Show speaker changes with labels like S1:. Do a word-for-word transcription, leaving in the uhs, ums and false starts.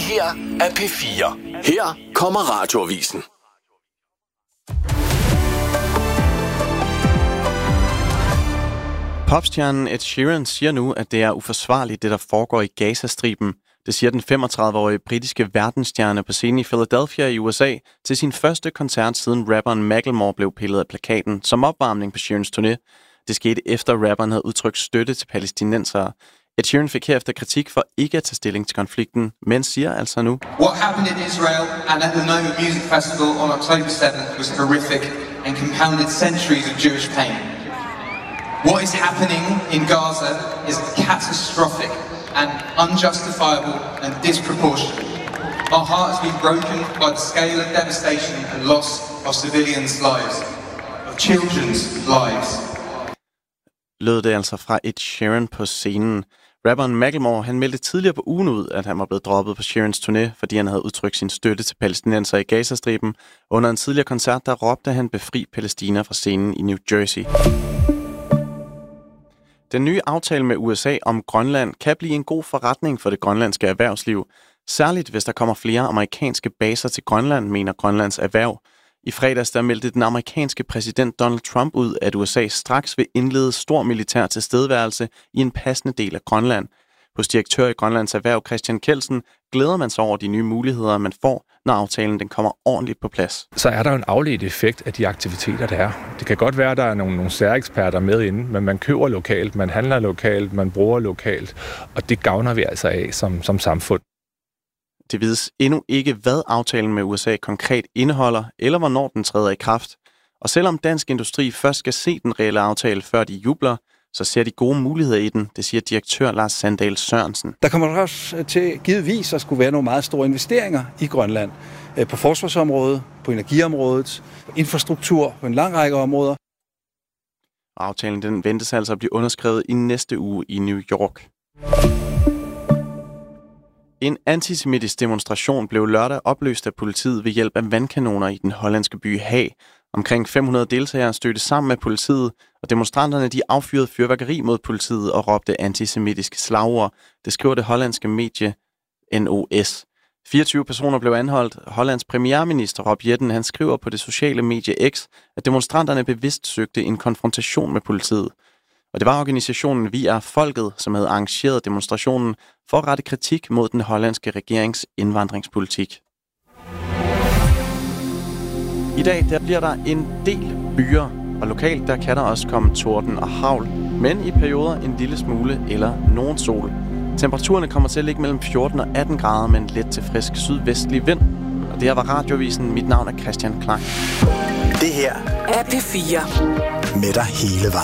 S1: her er P fire. Her kommer Radioavisen.
S2: Popstjernen Ed Sheeran siger nu, at det er uforsvarligt, det der foregår i Gazastriben. Det siger den femogtredive-årige britiske verdensstjerne på scenen i Philadelphia i U S A til sin første koncert siden rapperen Macklemore blev pillet af plakaten som opvarmning på Sheerans turné. Det skete efter rapperen havde udtrykt støtte til palæstinensere. Ed Sheeran fik herefter kritik for ikke at tage stilling til konflikten, men siger altså nu:
S3: What happened in Israel and at the Noma Music Festival on October seventh was horrific and compounded centuries of Jewish pain. What is happening in Gaza is catastrophic and unjustifiable and disproportionate. Our heart has been broken by the scale of devastation and loss of civilians' lives, of children's lives.
S2: Lød det altså fra Ed Sheeran på scenen. Rapperen Macklemore, han meldte tidligere på ugen ud, at han var blevet droppet på Sheerans turné, fordi han havde udtrykt sin støtte til palæstinenser i Gazastriben. Under en tidligere koncert, der råbte han befri Palæstina fra scenen i New Jersey. Den nye aftale med U S A om Grønland kan blive en god forretning for det grønlandske erhvervsliv. Særligt hvis der kommer flere amerikanske baser til Grønland, mener Grønlands Erhverv. I fredags der meldte den amerikanske præsident Donald Trump ud, at U S A straks vil indlede stor militær tilstedeværelse i en passende del af Grønland. Hos direktør i Grønlands Erhverv Christian Kelsen glæder man sig over de nye muligheder, man får, når aftalen den kommer ordentligt på plads.
S4: Så er der en afledt effekt af de aktiviteter, der er. Det kan godt være, at der er nogle, nogle særeksperter med inde, men man køber lokalt, man handler lokalt, man bruger lokalt, og det gavner vi altså af som, som samfund.
S2: Det vides endnu ikke, hvad aftalen med U S A konkret indeholder, eller hvornår den træder i kraft. Og selvom dansk industri først skal se den reelle aftale, før de jubler, så ser de gode muligheder i den, det siger direktør Lars Sandahl Sørensen.
S5: Der kommer også til givetvis at skulle være nogle meget store investeringer i Grønland. På forsvarsområdet, på energiområdet, på infrastruktur, på en lang række områder.
S2: Aftalen den ventes altså at blive underskrevet i næste uge i New York. En antisemitisk demonstration blev lørdag opløst af politiet ved hjælp af vandkanoner i den hollandske by Haag. Omkring fem hundrede deltagere stødte sammen med politiet, og demonstranterne de affyrede fyrværkeri mod politiet og råbte antisemitiske slagord. Det skriver det hollandske medie N O S. fireogtyve personer blev anholdt. Hollands premierminister Rob Jetten han skriver på det sociale medie X, at demonstranterne bevidst søgte en konfrontation med politiet. Og det var organisationen Vi er Folket, som havde arrangeret demonstrationen for at rette kritik mod den hollandske regerings indvandringspolitik. I dag der bliver der en del byer, og lokalt der kan der også komme torden og hagl, men i perioder en lille smule eller nogen sol. Temperaturerne kommer til at ligge mellem fjorten og atten grader med en let til frisk sydvestlig vind. Og det her var Radioavisen. Mit navn er Christian Klang.
S1: Det her
S6: er P fire.
S1: Med dig hele vejen.